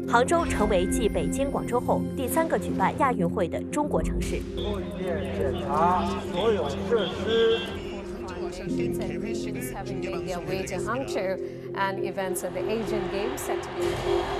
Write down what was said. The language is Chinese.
杭州成为继北京、广州后第3个举办亚运会的中国城市。 后一遍检查所有设施。 and regions having made their way to Hangzhou, and events at the Asian Games set to begin.